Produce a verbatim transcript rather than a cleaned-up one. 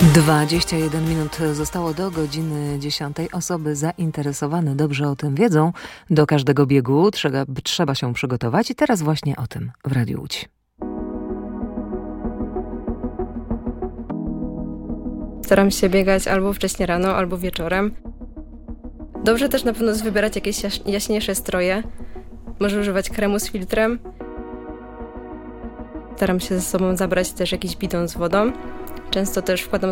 dwadzieścia jeden minut zostało do godziny dziesiątej. Osoby zainteresowane dobrze o tym wiedzą. Do każdego biegu trzeba, trzeba się przygotować i teraz właśnie o tym w Radiu Łódź. Staram się biegać albo wcześnie rano, albo wieczorem. Dobrze też na pewno jest wybierać jakieś jaś- jaśniejsze stroje. Może używać kremu z filtrem. Staram się ze sobą zabrać też jakiś bidon z wodą. Często też wkładam